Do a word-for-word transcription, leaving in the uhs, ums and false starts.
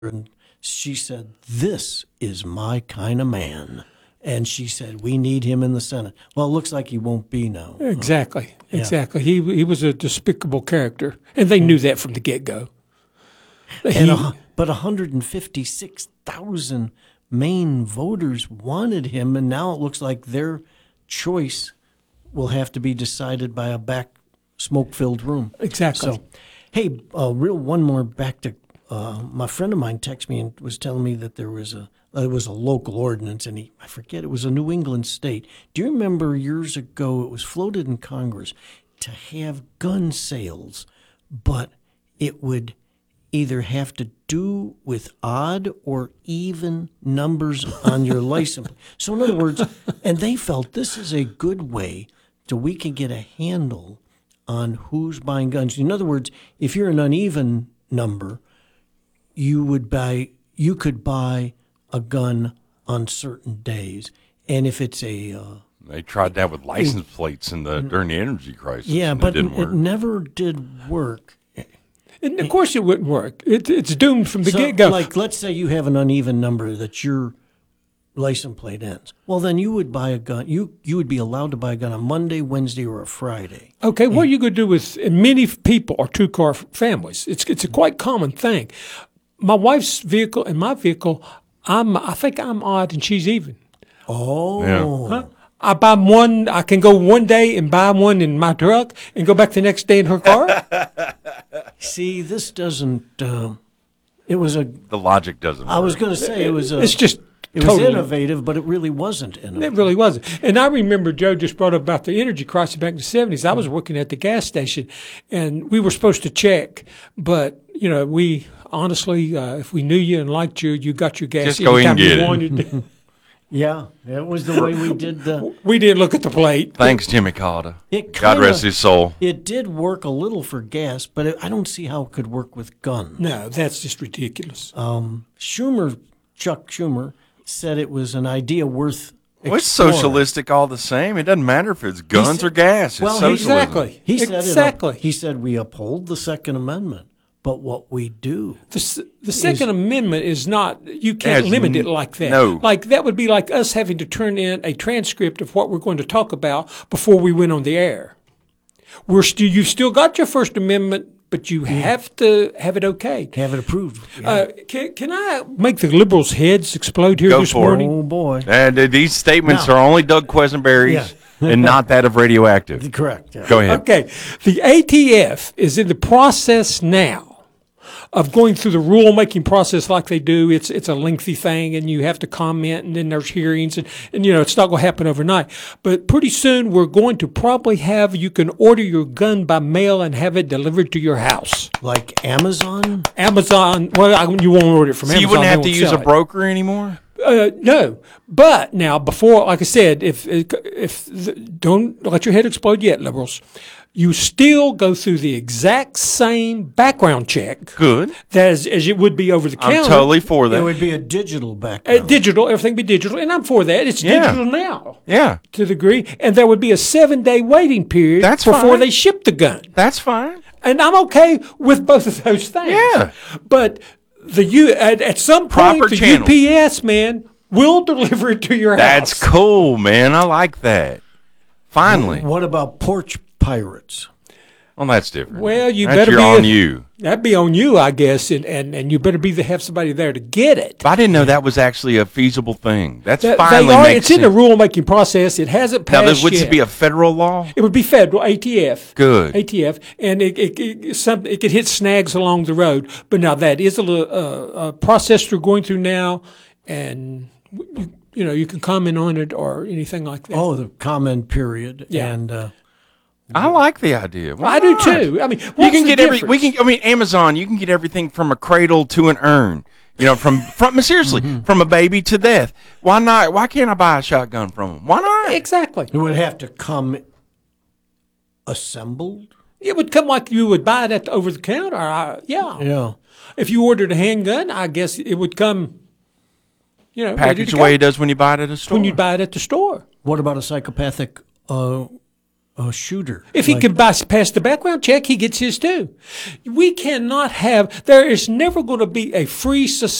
and she said, "This is my kind of man." And she said, "We need him in the Senate." Well, it looks like he won't be now. Exactly, exactly. He he was a despicable character, and they knew that from the get-go. And a, but one hundred fifty-six thousand Maine voters wanted him, and now it looks like their choice will have to be decided by a back smoke-filled room. Exactly. So, hey, uh, real one more back to uh, my friend of mine texted me and was telling me that there was a uh, it was a local ordinance, and he I forget it was a New England state. Do you remember years ago it was floated in Congress to have gun sales, but it would either have to do with odd or even numbers on your license. So in other words, and they felt this is a good way so we can get a handle on who's buying guns. In other words, if you're an uneven number, you would buy you could buy a gun on certain days. And if it's a uh, they tried that with license plates in the during the energy crisis. Yeah, but it, didn't it work. never did work. And of course it wouldn't work. It, it's doomed from the So, get-go. like, let's say you have an uneven number that your license plate ends. Well, then you would buy a gun. You you would be allowed to buy a gun on Monday, Wednesday, or a Friday. Okay, what are you going to do with many people or two-car families? It's it's a quite common thing. My wife's vehicle and my vehicle, I'm I think I'm odd and she's even. Oh. Yeah. Huh? I buy one. I can go one day and buy one in my truck and go back the next day in her car. See, this doesn't. Uh, it was a. The logic doesn't work. I was going to say it was a. It's just It totally, was innovative, but it really wasn't innovative. It really wasn't. And I remember Joe just brought up about the energy crisis back in the seventies. I was working at the gas station, and we were supposed to check, but you know, we honestly, uh, if we knew you and liked you, you got your gas Just go in and anytime get you it. wanted. Yeah, it was the way we did the. We didn't look at the plate. Thanks, Jimmy Carter. It God kinda- rest his soul. It did work a little for gas, but it, I don't see how it could work with guns. No, that's just ridiculous. Um, Schumer, Chuck Schumer, said it was an idea worth. Well, it's exploring. socialistic all the same. It doesn't matter if it's guns said- or gas. It's well, socialism. Exactly. He said exactly. It, he said we uphold the Second Amendment, but what we do. The, s- the Second Amendment is not, you can't Has limit it n- like that. no. Like, that would be like us having to turn in a transcript of what we're going to talk about before we went on the air. We're still, you've still got your First Amendment, but you have to have it okay. Have it approved. Yeah. Uh, can, can I make the liberals' heads explode here Go this for it. morning? oh boy. And uh, these statements Now- are only Doug Quisenberry's Yeah. and not that of Radioactive. Correct. Yeah. Go ahead. Okay. The A T F is in the process now of going through the rulemaking process like they do. It's it's a lengthy thing, and you have to comment, and then there's hearings, and, and you know, it's not going to happen overnight. But pretty soon we're going to probably have, you can order your gun by mail and have it delivered to your house. Like Amazon. Amazon, well, I, you won't order it from So Amazon. you wouldn't they have to won't use a sell it. broker anymore? Uh, no, but now before, like I said, if if the, don't let your head explode yet, liberals. You still go through the exact same background check Good. that as, as it would be over the I'm counter. totally for It that. would be a digital Uh, background. digital, everything be digital, and I'm for that. It's Yeah. digital now Yeah, to the degree, and there would be a seven day waiting period That's before fine. they ship the gun, that's fine. and I'm okay with both of those things. Yeah. but the U at, at some point Proper the channel. U P S man will deliver it to your That's house. cool, man. I like that. Finally. What about porch pirates? Well, that's different. Well, you that's better your be on a- you. That'd be on you, I guess, and, and, and you better be the, have somebody there to get it. But I didn't know that was actually a feasible thing. That's That- finally they are, makes it's in the sense. rulemaking process. It hasn't Now, passed this, would yet. this be a federal law? It would be federal, A T F. Good. A T F, and it it, it, some, it could hit snags along the road. But now that is a, little, uh, a process they're going through now, and you, you know you can comment on it or anything like that. Oh, the comment period. Yeah. And uh, I like the idea. Why I do not? too. I mean, You what's can the get every. We difference? can. I mean, Amazon. You can get everything from a cradle to an urn. You know, from from seriously, Mm-hmm. from a baby to death. Why not? Why can't I buy a shotgun from them? Why not? Exactly. it would have to come assembled. It would come like you would buy it at the over the counter. I, yeah. Yeah. If you ordered a handgun, I guess it would come. You know, ready Package to the way go it does when you buy it at a store. when you buy it at the store. What about a psychopathic uh, a shooter. If he Like- can pass, pass the background check, he gets his too. We cannot have, there is never going to be a free society